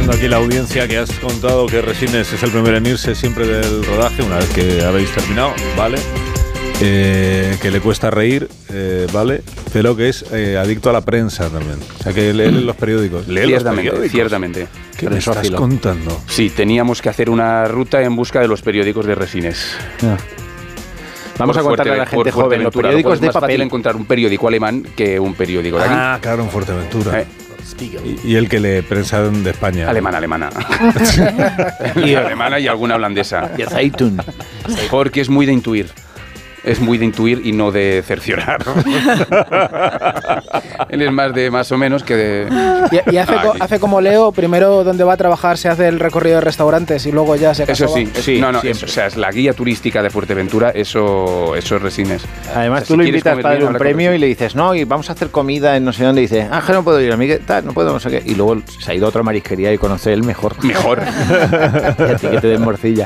diciendo aquí la audiencia que has contado que Resines es el primero en irse siempre del rodaje, una vez que habéis terminado, ¿vale? Que le cuesta reír, ¿vale? Pero que es adicto a la prensa también. O sea, que lee los periódicos. Ciertamente. ¿Qué me estás contando? Sí, teníamos que hacer una ruta en busca de los periódicos de Resines. Vamos a contarle a la gente joven, los periódicos de papel. Es más fácil encontrar un periódico alemán que un periódico de aquí. Ah, claro, en Fuerteventura. Y el que lee prensa de España. Alemana. Y alemana y alguna holandesa. Y Zeitung. Porque es muy de intuir. Es muy de intuir y no de cerciorar. Él es más de más o menos que de... Y hace como Leo, primero donde va a trabajar se hace el recorrido de restaurantes y luego ya se acaba. Eso sí. O sea, es la guía turística de Fuerteventura, eso es Resines. Además, o sea, tú si lo invitas para darle un premio y le dices, no, y vamos a hacer comida en no sé dónde, y dices, que no puedo ir, a mí tal, no puedo, no sé qué. Y luego se ha ido a otra marisquería y conoce él mejor. Y a ti que te den morcilla.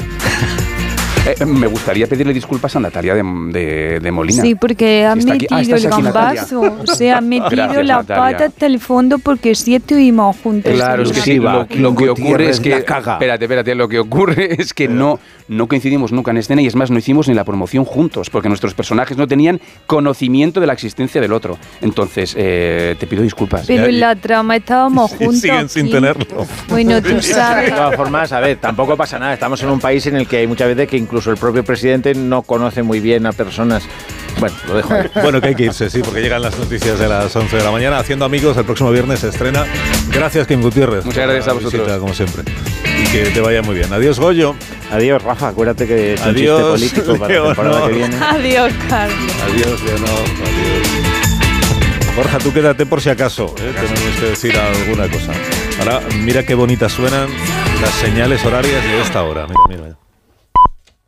Me gustaría pedirle disculpas a Natalia de Molina. Sí, porque ha metido el gambazo. O sea, ha metido la pata hasta el fondo porque sí estuvimos juntos. Claro, es que sí, lo que ocurre es que... Espérate, lo que ocurre es que no coincidimos nunca en escena y es más, no hicimos ni la promoción juntos porque nuestros personajes no tenían conocimiento de la existencia del otro. Entonces, te pido disculpas. Pero en la trama estábamos juntos. Y siguen sin tenerlo. Bueno, tú sabes. De todas formas, a ver, tampoco pasa nada. Estamos en un país en el que hay muchas veces que incluso el propio presidente no conoce muy bien a personas. Bueno, lo dejo ahí. Bueno, que hay que irse, sí, porque llegan las noticias de las 11 de la mañana. Haciendo Amigos, el próximo viernes se estrena. Gracias, Kim Gutiérrez. Muchas gracias a vosotros. Visita, como siempre. Y que te vaya muy bien. Adiós, Goyo. Adiós, Rafa. Acuérdate que es un chiste político para la temporada que viene. Adiós, Carlos. Adiós, Leonor. Adiós. Borja, tú quédate por si acaso. Tenemos que decir alguna cosa. Ahora, mira qué bonitas suenan las señales horarias de esta hora. Mira.